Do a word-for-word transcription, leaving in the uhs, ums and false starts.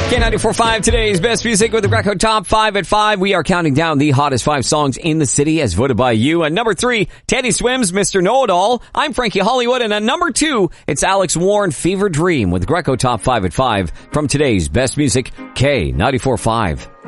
K ninety-four point five, today's best music with the Greco Top five at five. We are counting down the hottest five songs in the city as voted by you. And number three, Teddy Swims, Mister Know-It-All. I'm Frankie Hollywood. And at number two, it's Alex Warren, Fever Dream with Greco Top five at five from today's best music, K ninety-four point five.